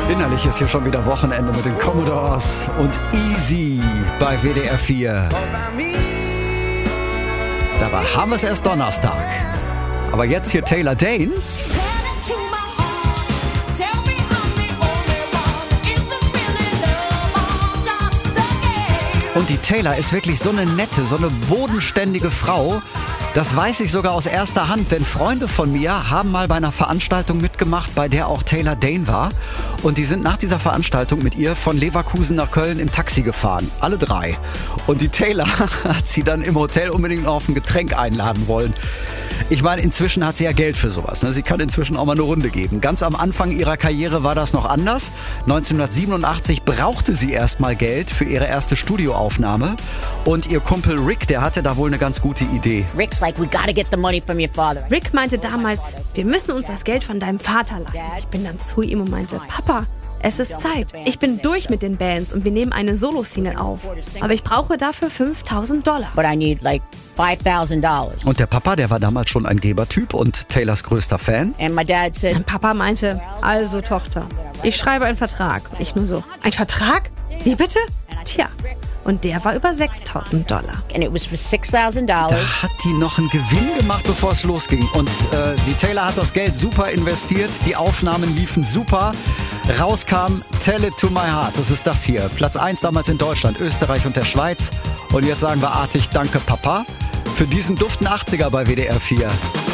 Innerlich ist hier schon wieder Wochenende mit den Commodores und Easy bei WDR 4. Dabei haben wir es erst Donnerstag. Aber jetzt hier Taylor Dayne. Und die Taylor ist wirklich so eine nette, so eine bodenständige Frau. Das weiß ich sogar aus erster Hand, denn Freunde von mir haben mal bei einer Veranstaltung mitgemacht, bei der auch Taylor Dayne war. Und die sind nach dieser Veranstaltung mit ihr von Leverkusen nach Köln im Taxi gefahren. Alle drei. Und die Taylor hat sie dann im Hotel unbedingt auf ein Getränk einladen wollen. Ich meine, inzwischen hat sie ja Geld für sowas. Ne? Sie kann inzwischen auch mal eine Runde geben. Ganz am Anfang ihrer Karriere war das noch anders. 1987 brauchte sie erst mal Geld für ihre erste Studioaufnahme. Und ihr Kumpel Rick, der hatte da wohl eine ganz gute Idee. Rick's like, we gotta get the money from your father. Rick meinte damals, wir müssen uns das Geld von deinem Vater leihen. Ich bin dann zu ihm und meinte, Papa, es ist Zeit. Ich bin durch mit den Bands und wir nehmen eine Solo-Single auf. Aber ich brauche dafür $5.000. But I need like $5,000. Und der Papa, der war damals schon ein Gebertyp und Taylors größter Fan. And my dad said, Mein Papa meinte, also Tochter, ich schreibe einen Vertrag. Und ich nur so, ein Vertrag? Wie bitte? Tja, und der war über $6.000. and it was for $6,000. Da hat die noch einen Gewinn gemacht, bevor es losging. Und die Taylor hat das Geld super investiert. Die Aufnahmen liefen super. Rauskam Tell It To My Heart. Das ist das hier. Platz 1 damals in Deutschland, Österreich und der Schweiz. Und jetzt sagen wir artig Danke, Papa, für diesen duften 80er bei WDR 4.